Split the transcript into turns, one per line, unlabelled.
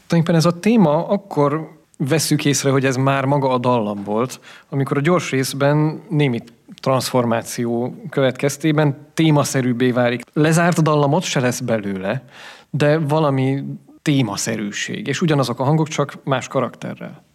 Tulajdonképpen ez a téma akkor vesszük észre, hogy ez már maga a dallam volt, amikor a gyors részben némi transformáció következtében témaszerűbbé válik. Lezárt dallamot se lesz belőle, de valami témaszerűség, és ugyanazok a hangok, csak más karakterrel.